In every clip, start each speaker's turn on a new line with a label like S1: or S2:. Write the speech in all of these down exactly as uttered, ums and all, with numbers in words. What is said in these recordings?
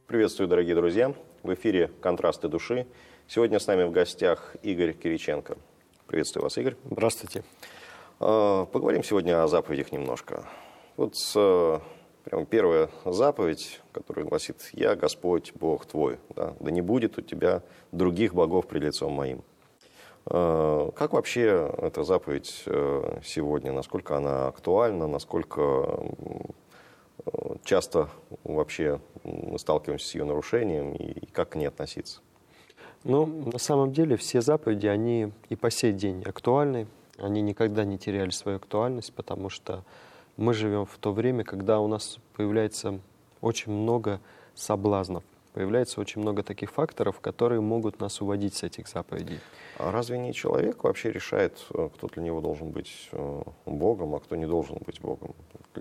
S1: Приветствую, дорогие друзья. В эфире «Контрасты души». Сегодня с нами в гостях Игорь Кириченко. Приветствую вас, Игорь.
S2: Здравствуйте.
S1: Поговорим сегодня о заповедях немножко. Вот прямо первая заповедь, которая гласит: «Я Господь, Бог твой, да, да не будет у тебя других богов пред лицом моим». Как вообще эта заповедь сегодня? Насколько она актуальна? Насколько часто вообще мы сталкиваемся с ее нарушением и как к ней относиться?
S2: Ну, на самом деле все заповеди, они и по сей день актуальны. Они никогда не теряли свою актуальность, потому что мы живем в то время, когда у нас появляется очень много соблазнов. Появляется очень много таких факторов, которые могут нас уводить с этих заповедей.
S1: А разве не человек вообще решает, кто для него должен быть Богом, а кто не должен быть Богом?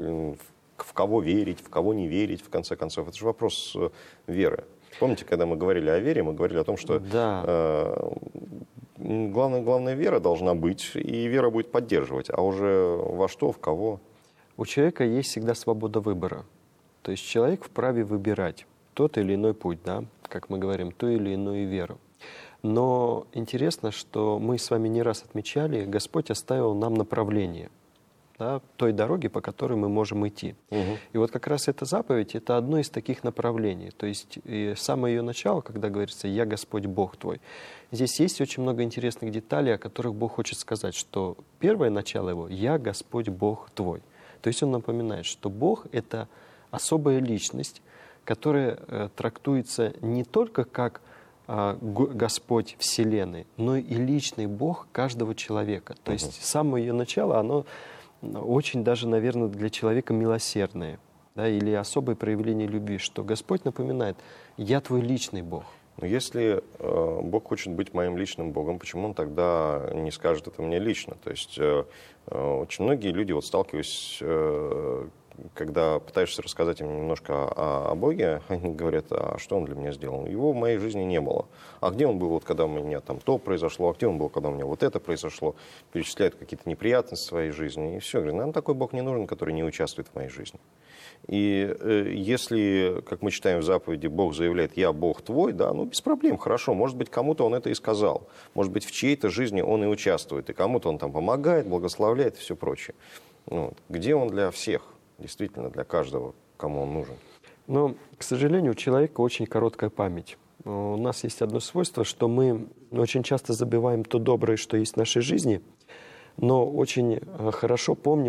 S1: В кого верить, в кого не верить, в конце концов? Это же вопрос веры. Помните, когда мы говорили о вере, мы говорили о том, что
S2: да.
S1: э, главное, главная вера должна быть, и вера будет поддерживать. А уже во что, в кого?
S2: У человека есть всегда свобода выбора. То есть человек вправе выбирать тот или иной путь, да, как мы говорим, ту или иную веру. Но интересно, что мы с вами не раз отмечали, Господь оставил нам направление, да, той дороги, по которой мы можем идти.
S1: Угу.
S2: И вот как раз эта заповедь — это одно из таких направлений. То есть и самое ее начало, когда говорится «Я Господь Бог твой», здесь есть очень много интересных деталей, о которых Бог хочет сказать, что первое начало его — «Я Господь Бог твой». То есть он напоминает, что Бог — это особая личность, которая э, трактуется не только как э, Господь Вселенной, но и личный Бог каждого человека. То есть uh-huh. самое ее начало, оно очень даже, наверное, для человека милосердное, да, или особое проявление любви, что Господь напоминает: «Я твой личный Бог».
S1: Но если э, Бог хочет быть моим личным Богом, почему Он тогда не скажет это мне лично? То есть э, очень многие люди, вот сталкиваясь, э, когда пытаешься рассказать им немножко о, о Боге, они говорят: а что Он для меня сделал? Его в моей жизни не было. А где Он был, вот, когда у меня там то произошло? А где Он был, когда у меня вот это произошло? Перечисляют какие-то неприятности в своей жизни. И все. Говорят: нам такой Бог не нужен, который не участвует в моей жизни. И э, если, как мы читаем в заповеди, Бог заявляет: «Я Бог твой», да, ну без проблем, хорошо. Может быть, кому-то Он это и сказал. Может быть, в чьей-то жизни Он и участвует. И кому-то Он там помогает, благословляет и все прочее. Ну, где Он для всех? Действительно, для каждого, кому Он нужен.
S2: Но, к сожалению, у человека очень короткая память. У нас есть одно свойство, что мы очень часто забываем то доброе, что есть в нашей жизни, но очень хорошо помним